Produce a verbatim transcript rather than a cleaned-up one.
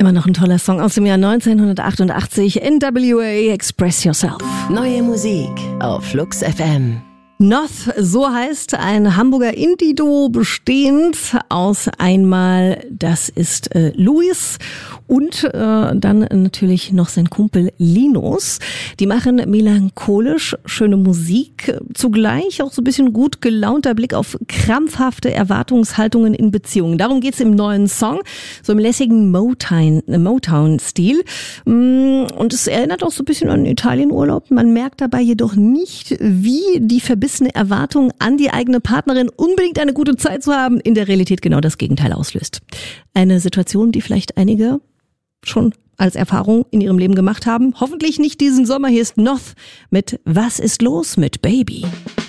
Immer noch ein toller Song aus dem Jahr neunzehnhundertachtundachtzig. N W A, Express Yourself. Neue Musik auf Flux F M. Noth, so heißt ein Hamburger Indie-Duo, bestehend aus einmal, das ist äh, Luis und äh, dann natürlich noch sein Kumpel Linus. Die machen melancholisch schöne Musik, zugleich auch so ein bisschen gut gelaunter Blick auf krampfhafte Erwartungshaltungen in Beziehungen. Darum geht's im neuen Song, so im lässigen Motown, Motown-Stil. Und es erinnert auch so ein bisschen an Italienurlaub. Man merkt dabei jedoch nicht, wie die Verbindung eine Erwartung an die eigene Partnerin, unbedingt eine gute Zeit zu haben, in der Realität genau das Gegenteil auslöst. Eine Situation, die vielleicht einige schon als Erfahrung in ihrem Leben gemacht haben. Hoffentlich nicht diesen Sommer. Hier ist Noth mit Was ist los mit Baby?